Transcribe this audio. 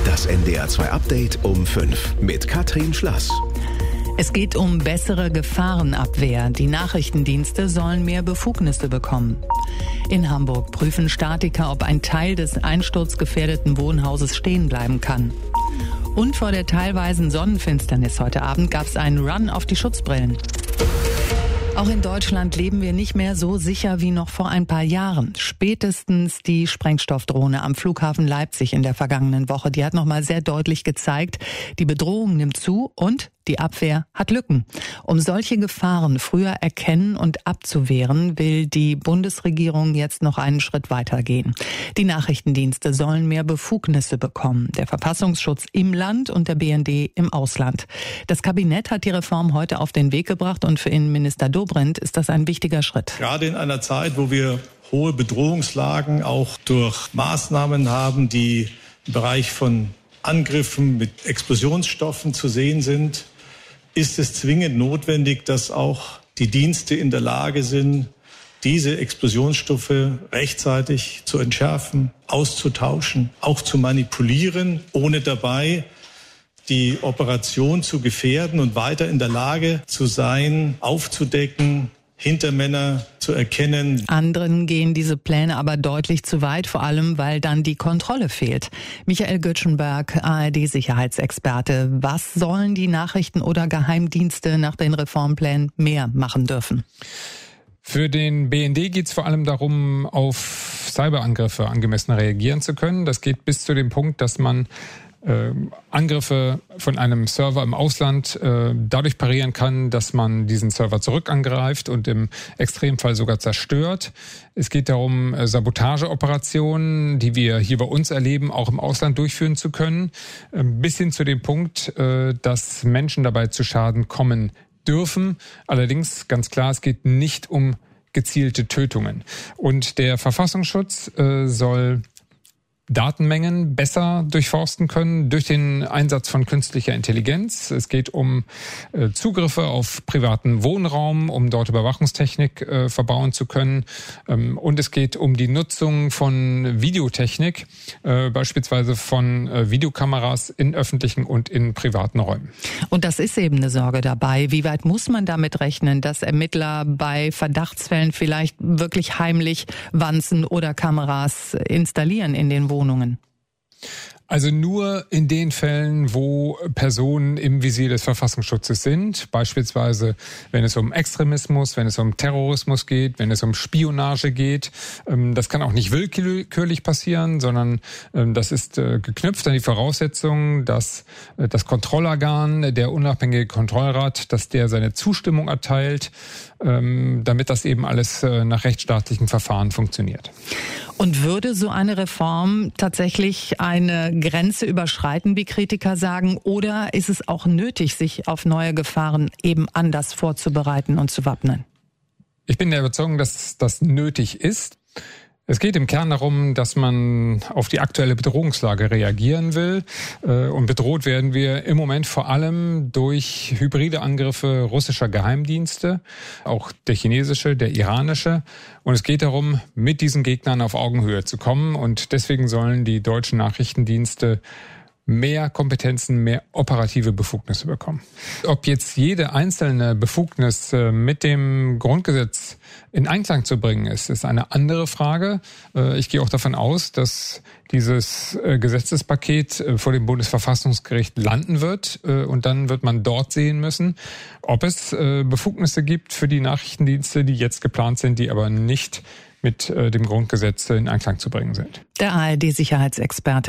Das NDR 2 Update um 5 mit Katrin Schlass. Es geht um bessere Gefahrenabwehr. Die Nachrichtendienste sollen mehr Befugnisse bekommen. In Hamburg prüfen Statiker, ob ein Teil des einsturzgefährdeten Wohnhauses stehen bleiben kann. Und vor der teilweisen Sonnenfinsternis heute Abend gab es einen Run auf die Schutzbrillen. Auch in Deutschland leben wir nicht mehr so sicher wie noch vor ein paar Jahren. Spätestens die Sprengstoffdrohne am Flughafen Leipzig in der vergangenen Woche, die hat nochmal sehr deutlich gezeigt, die Bedrohung nimmt zu und die Abwehr hat Lücken. Um solche Gefahren früher erkennen und abzuwehren, will die Bundesregierung jetzt noch einen Schritt weitergehen. Die Nachrichtendienste sollen mehr Befugnisse bekommen. Der Verfassungsschutz im Land und der BND im Ausland. Das Kabinett hat die Reform heute auf den Weg gebracht und für Innenminister Dobrindt ist das ein wichtiger Schritt. Gerade in einer Zeit, wo wir hohe Bedrohungslagen auch durch Maßnahmen haben, die im Bereich von Angriffen mit Explosionsstoffen zu sehen sind, ist es zwingend notwendig, dass auch die Dienste in der Lage sind, diese Explosionsstoffe rechtzeitig zu entschärfen, auszutauschen, auch zu manipulieren, ohne dabei die Operation zu gefährden und weiter in der Lage zu sein, aufzudecken, Hintermänner zu erkennen. Anderen gehen diese Pläne aber deutlich zu weit, vor allem weil dann die Kontrolle fehlt. Michael Göttschenberg, ARD-Sicherheitsexperte. Was sollen die Nachrichten- oder Geheimdienste nach den Reformplänen mehr machen dürfen? Für den BND geht es vor allem darum, auf Cyberangriffe angemessen reagieren zu können. Das geht bis zu dem Punkt, dass man Angriffe von einem Server im Ausland dadurch parieren kann, dass man diesen Server zurückangreift und im Extremfall sogar zerstört. Es geht darum, Sabotageoperationen, die wir hier bei uns erleben, auch im Ausland durchführen zu können, bis hin zu dem Punkt, dass Menschen dabei zu Schaden kommen dürfen. Allerdings ganz klar, es geht nicht um gezielte Tötungen. Und der Verfassungsschutz soll Datenmengen besser durchforsten können durch den Einsatz von künstlicher Intelligenz. Es geht um Zugriffe auf privaten Wohnraum, um dort Überwachungstechnik verbauen zu können. Und es geht um die Nutzung von Videotechnik, beispielsweise von Videokameras in öffentlichen und in privaten Räumen. Und das ist eben eine Sorge dabei. Wie weit muss man damit rechnen, dass Ermittler bei Verdachtsfällen vielleicht wirklich heimlich Wanzen oder Kameras installieren in den Wohnungen? Also nur in den Fällen, wo Personen im Visier des Verfassungsschutzes sind, beispielsweise wenn es um Extremismus, wenn es um Terrorismus geht, wenn es um Spionage geht. Das kann auch nicht willkürlich passieren, sondern das ist geknüpft an die Voraussetzung, dass das Kontrollorgan, der unabhängige Kontrollrat, dass der seine Zustimmung erteilt, damit das eben alles nach rechtsstaatlichen Verfahren funktioniert. Und würde so eine Reform tatsächlich eine Grenze überschreiten, wie Kritiker sagen, oder ist es auch nötig, sich auf neue Gefahren eben anders vorzubereiten und zu wappnen? Ich bin der Überzeugung, dass das nötig ist. Es geht im Kern darum, dass man auf die aktuelle Bedrohungslage reagieren will. Und bedroht werden wir im Moment vor allem durch hybride Angriffe russischer Geheimdienste, auch der chinesische, der iranische. Und es geht darum, mit diesen Gegnern auf Augenhöhe zu kommen. Und deswegen sollen die deutschen Nachrichtendienste mehr Kompetenzen, mehr operative Befugnisse bekommen. Ob jetzt jede einzelne Befugnis mit dem Grundgesetz in Einklang zu bringen ist eine andere Frage. Ich gehe auch davon aus, dass dieses Gesetzespaket vor dem Bundesverfassungsgericht landen wird und dann wird man dort sehen müssen, ob es Befugnisse gibt für die Nachrichtendienste, die jetzt geplant sind, die aber nicht mit dem Grundgesetz in Einklang zu bringen sind. Der ARD-Sicherheitsexperte